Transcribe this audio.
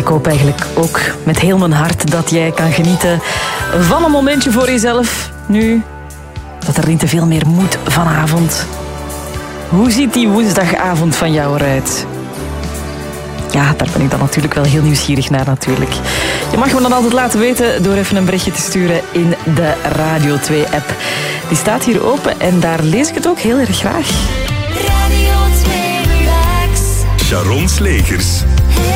ik hoop eigenlijk ook met heel mijn hart dat jij kan genieten van een momentje voor jezelf. Nu, dat er niet te veel meer moet vanavond. Hoe ziet die woensdagavond van jou eruit? Ja, daar ben ik dan natuurlijk wel heel nieuwsgierig naar natuurlijk. Je mag me dan altijd laten weten door even een berichtje te sturen in de Radio 2-app. Die staat hier open en daar lees ik het ook heel erg graag. Radio 2 Relax. Sharon Slegers.